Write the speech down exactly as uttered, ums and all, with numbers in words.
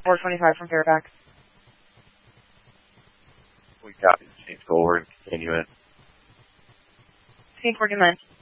four twenty-five from Fairfax. We copy. Change go over and continue it. Pink, we're good, man.